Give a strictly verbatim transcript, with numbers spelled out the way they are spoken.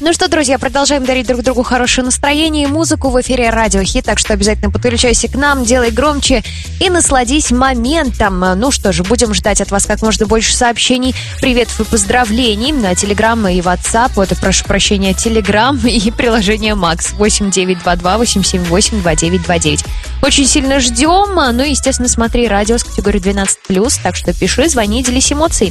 Ну что, друзья, продолжаем дарить друг другу хорошее настроение и музыку в эфире Радио Хит, так что обязательно подключайся к нам, делай громче и насладись моментом. Ну что же, будем ждать от вас как можно больше сообщений, приветов и поздравлений на Телеграм и WhatsApp. Это, прошу прощения, Телеграм и приложение Макс восемь девять два два восемь семь восемь два девять два девять. Очень сильно ждем. Ну и, естественно, смотри радио с категорией двенадцать плюс, так что пиши, звони, делись эмоциями.